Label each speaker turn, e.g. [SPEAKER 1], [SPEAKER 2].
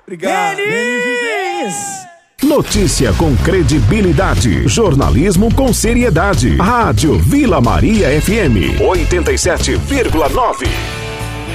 [SPEAKER 1] Obrigado.
[SPEAKER 2] Notícia com credibilidade. Jornalismo com seriedade. Rádio Vila Maria FM 87,9.